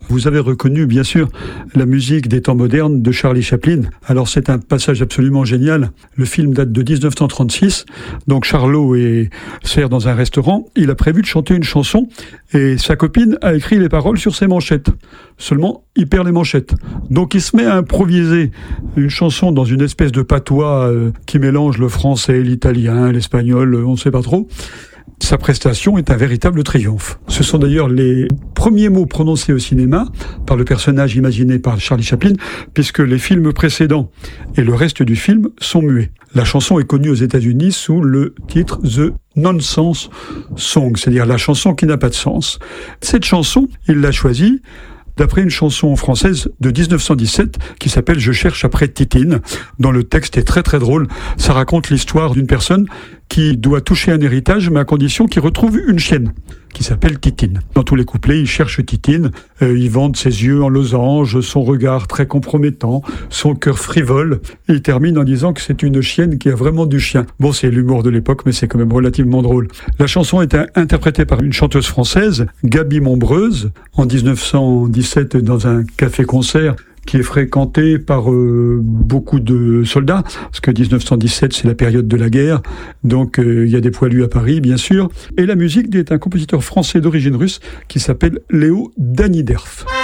Vous avez reconnu, bien sûr, la musique des temps modernes de Charlie Chaplin. Alors, c'est un passage absolument génial. Le film date de 1936. Donc, Charlot sert dans un restaurant. Il a prévu de chanter une chanson et sa copine a écrit les paroles sur ses manchettes. Seulement, il perd les manchettes. Donc, il se met à improviser une chanson dans une espèce de patois qui mélange le français, l'italien, l'espagnol, on ne sait pas trop. Sa prestation est un véritable triomphe. Ce sont d'ailleurs les premiers mots prononcés au cinéma par le personnage imaginé par Charlie Chaplin, puisque les films précédents et le reste du film sont muets. La chanson est connue aux États-Unis sous le titre The Nonsense Song, c'est-à-dire la chanson qui n'a pas de sens. Cette chanson, il l'a choisie d'après une chanson française de 1917 qui s'appelle « Je cherche après Titine », dont le texte est très très drôle. Ça raconte l'histoire d'une personne qui doit toucher un héritage, mais à condition qu'il retrouve une chienne qui s'appelle Titine. Dans tous les couplets, il cherche Titine, il vante ses yeux en losange, son regard très compromettant, son cœur frivole. Et il termine en disant que c'est une chienne qui a vraiment du chien. Bon, c'est l'humour de l'époque, mais c'est quand même relativement drôle. La chanson est interprétée par une chanteuse française, Gaby Montbreuse, en 1917 dans un café-concert qui est fréquenté par beaucoup de soldats, parce que 1917, c'est la période de la guerre, donc il y a des poilus à Paris, bien sûr. Et la musique est un compositeur français d'origine russe qui s'appelle Léo Daniderf.